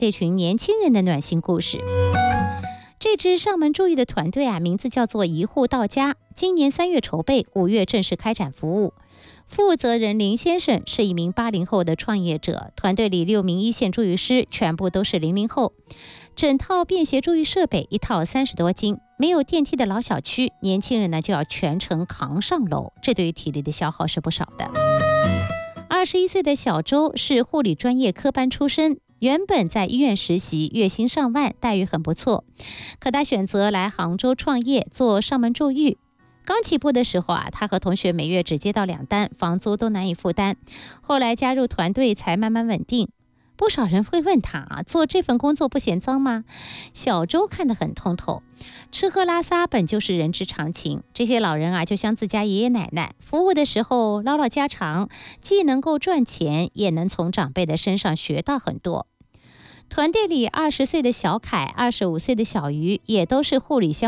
这群年轻人的暖心故事。这支上门助育的团队名字叫做一户到家，今年3月筹备，5月正式开展服务。负责人林先生是一名80后的创业者，团队里6名一线助育师全部都是00后。整套便携助育设备一套30多斤，没有电梯的老小区，年轻人呢就要全程扛上楼，这对于体力的消耗是不少的。21岁的小周是护理专业科班出身，原本在医院实习，月薪上万，待遇很不错。可他选择来杭州创业做上门助育。刚起步的时候他和同学每月只接到2单，房租都难以负担。后来加入团队才慢慢稳定。不少人会问他做这份工作不嫌脏吗？小周看得很通透，吃喝拉撒本就是人之常情，这些老人就像自家爷爷奶奶，服务的时候唠唠家常，既能够赚钱，也能从长辈的身上学到很多。团队里20岁的小凯、25岁的小鱼也都是护理相